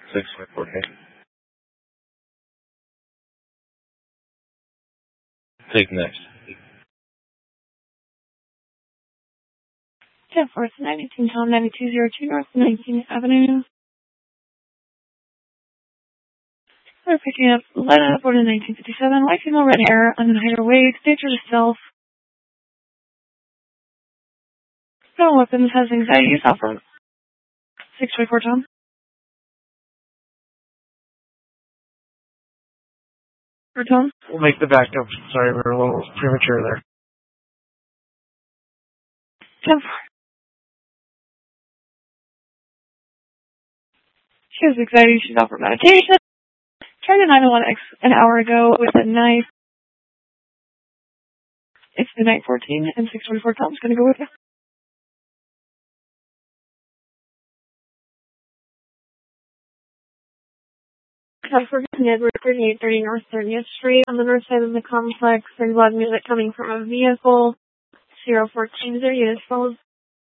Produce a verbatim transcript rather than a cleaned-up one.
six five four K. Take next. ten four, nineteen Tom, ninety-two oh two North nineteenth Avenue. We're picking up Lena, born in nineteen fifty-seven, white female, red hair, unhider wig, nature to self. No weapons, has anxiety, suffer. six twenty-four Tom. For Tom? We'll make the backup. Sorry, we were a little premature there. ten four. She has anxiety, she's off for medication. Tried a nine oh one X an hour ago with a knife. It's midnight fourteen, and six twenty-four Tom's gonna go with you. California, Edward, thirty-eight thirty North thirtieth Street. On the north side of the complex, there's loud music coming from a vehicle. zero fourteen, there units follows